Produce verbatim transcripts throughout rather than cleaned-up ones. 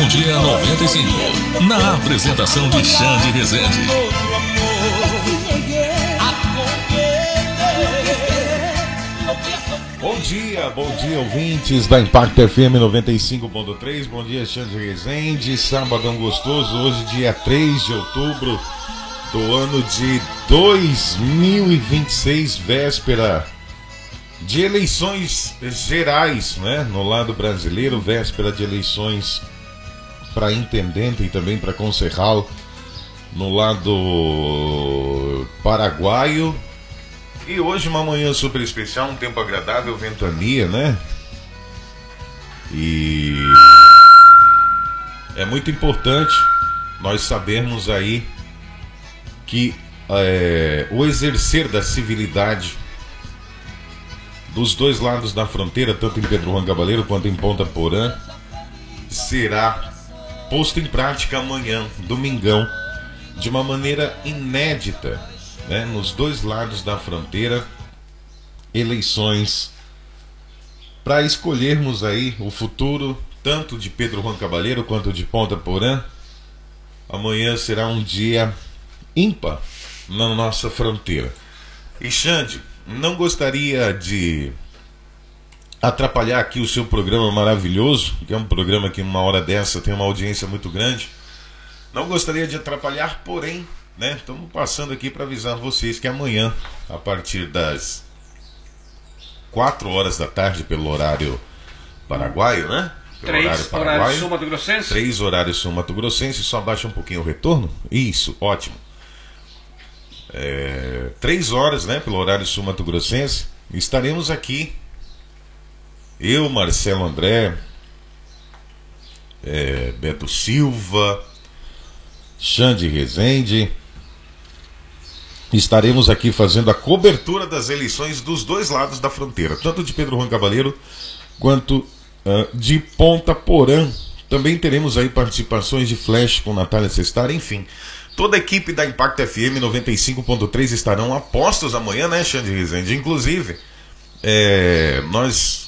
Bom Dia noventa e cinco. Na apresentação de Xande Rezende. Bom dia, bom dia, ouvintes da Impacto F M noventa e cinco ponto três. Bom dia, Xande Rezende. Sabadão gostoso, hoje dia três de outubro do ano de dois mil e vinte e seis, véspera de eleições gerais, né? No lado brasileiro, véspera de eleições para intendente e também para concejal no lado paraguaio. E hoje uma manhã super especial, um tempo agradável, ventania, né? E é muito importante nós sabermos aí que é, o exercer da civilidade dos dois lados da fronteira, tanto em Pedro Juan Cabaleiro quanto em Ponta Porã, será posto em prática amanhã, domingão, de uma maneira inédita, né? Nos dois lados da fronteira, eleições para escolhermos aí o futuro tanto de Pedro Juan Cabaleiro quanto de Ponta Porã. Amanhã será um dia ímpar na nossa fronteira. E Xande, não gostaria de atrapalhar aqui o seu programa maravilhoso, que é um programa que uma hora dessa tem uma audiência muito grande. Não gostaria de atrapalhar, porém, né, estamos passando aqui para avisar vocês que amanhã, a partir das quatro horas da tarde, pelo horário paraguaio, né? Pelo três horário paraguaio, horários sul-mato-grossense. três horários sul-mato-grossense. Só baixa um pouquinho o retorno. Isso, ótimo. É, três horas, né, pelo horário sul-mato-grossense, estaremos aqui, eu, Marcelo André, é, Beto Silva, Xande Rezende, estaremos aqui fazendo a cobertura das eleições dos dois lados da fronteira, tanto de Pedro Juan Cabaleiro quanto uh, de Ponta Porã. Também teremos aí participações de Flash com Natália Sestari, enfim. Toda a equipe da Impacto F M noventa e cinco ponto três estarão a postos amanhã, né, Xande Rezende? Inclusive, é, nós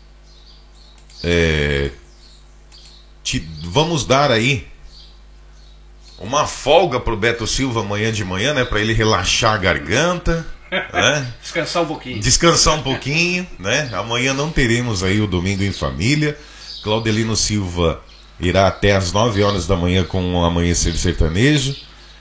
é, te, vamos dar aí uma folga pro Beto Silva amanhã de manhã, né, para ele relaxar a garganta, né? Descansar um pouquinho. Descansar um pouquinho, né? Amanhã não teremos aí o Domingo em Família. Claudelino Silva irá até às nove horas da manhã com o Amanhecer Sertanejo.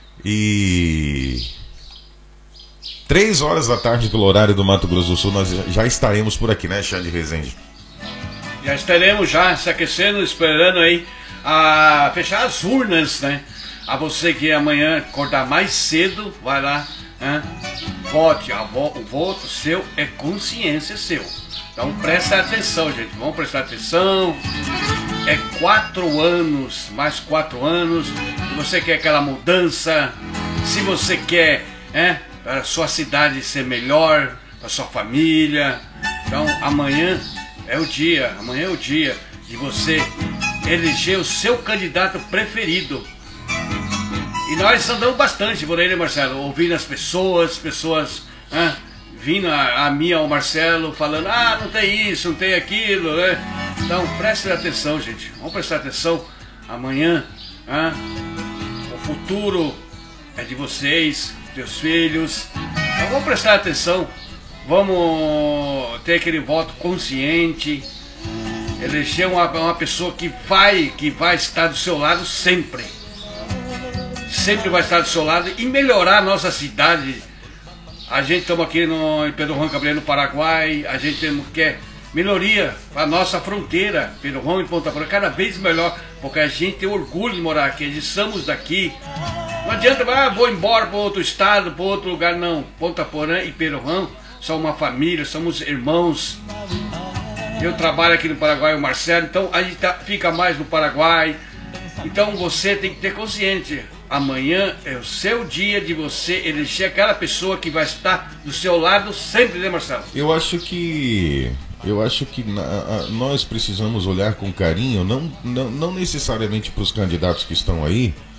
E três horas da tarde pelo horário do Mato Grosso do Sul nós já estaremos por aqui, né, Xande Rezende? Já estaremos já se aquecendo, esperando aí a fechar as urnas, né? A você que amanhã acordar mais cedo, vai lá, né? Vote, a vo o voto seu é consciência seu. Então presta atenção, gente, vamos prestar atenção. É quatro anos, mais quatro anos. Se você quer aquela mudança, se você quer, é, para a sua cidade ser melhor, para a sua família, então amanhã é o dia, amanhã é o dia de você eleger o seu candidato preferido. E nós andamos bastante por aí, né, Marcelo? Ouvindo as pessoas, pessoas, é, vindo a, a mim, ao Marcelo, falando, ah, não tem isso, não tem aquilo, né? Então, prestem atenção, gente. Vamos prestar atenção. Amanhã, hein? O futuro é de vocês, teus filhos. Então, vamos prestar atenção. Vamos ter aquele voto consciente. Eleger uma, uma pessoa que vai, que vai estar do seu lado sempre. Sempre vai estar do seu lado e melhorar a nossa cidade. A gente estamos aqui no, em Pedro Juan Cabaleiro, no Paraguai. A gente tem, quer melhoria para a nossa fronteira, Pedro Juan e Ponta Porã, cada vez melhor, porque a gente tem orgulho de morar aqui, a gente somos daqui. Não adianta, ah, vou embora para outro estado, para outro lugar, não. Ponta Porã e Pedro Juan são uma família, somos irmãos. Eu trabalho aqui no Paraguai, o Marcelo, então a gente tá, fica mais no Paraguai. Então você tem que ter consciência. Amanhã é o seu dia de você eleger aquela pessoa que vai estar do seu lado sempre, né, Marcelo? Eu acho que eu acho que na, a, nós precisamos olhar com carinho, não, não, não necessariamente para os candidatos que estão aí,